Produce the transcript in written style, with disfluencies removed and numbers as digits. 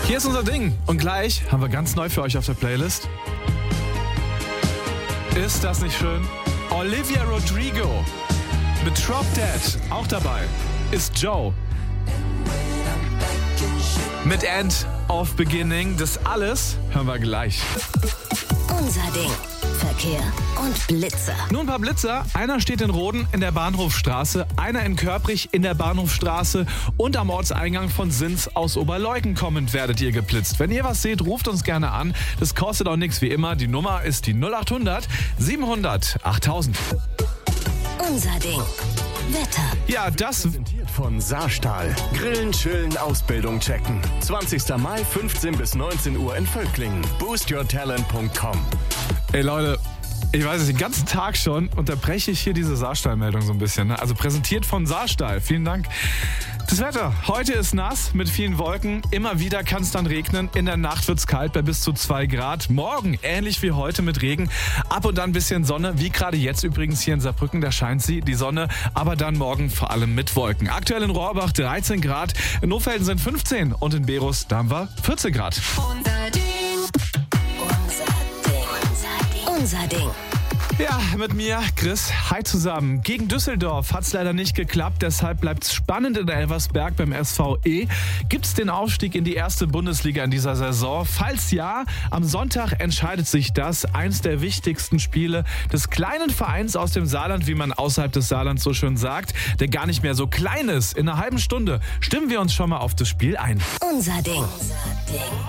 Hier ist unser Ding. Und gleich haben wir ganz neu für euch auf der Playlist. Ist das nicht schön? Olivia Rodrigo mit Drop Dead. Auch dabei ist Joe mit End of Beginning. Das alles hören wir gleich. Unser Ding. Verkehr und Blitzer. Nun ein paar Blitzer. Einer steht in Roden in der Bahnhofstraße, einer in Körprich in der Bahnhofstraße und am Ortseingang von Sins aus Oberleuten kommend werdet ihr geblitzt. Wenn ihr was seht, ruft uns gerne an. Das kostet auch nichts wie immer. Die Nummer ist die 0800 700 8000. Unser Ding. Wetter. Ja, das Präsentiert von Saarstahl. Grillen, chillen, Ausbildung checken. 20. Mai, 15 bis 19 Uhr in Völklingen. boostyourtalent.com. Ey Leute, ich weiß es den ganzen Tag schon, unterbreche ich hier diese Saarstahl-Meldung so ein bisschen. Ne? Also präsentiert von Saarstahl. Vielen Dank. Das Wetter. Heute ist nass mit vielen Wolken. Immer wieder kann es dann regnen. In der Nacht wird es kalt bei bis zu 2 Grad. Morgen ähnlich wie heute mit Regen. Ab und an ein bisschen Sonne, wie gerade jetzt übrigens hier in Saarbrücken. Da scheint die Sonne. Aber dann morgen vor allem mit Wolken. Aktuell in Rohrbach 13 Grad. In Nofelden sind 15 und in Berus, da haben wir 14 Grad. Unser Ding. Unser Ding. Ja, mit mir, Chris. Hi zusammen. Gegen Düsseldorf hat es leider nicht geklappt, deshalb bleibt es spannend in Elversberg beim SVE. Gibt es den Aufstieg in die erste Bundesliga in dieser Saison? Falls ja, am Sonntag entscheidet sich das. Eins der wichtigsten Spiele des kleinen Vereins aus dem Saarland, wie man außerhalb des Saarlands so schön sagt, der gar nicht mehr so klein ist. In einer halben Stunde stimmen wir uns schon mal auf das Spiel ein. Unser Ding.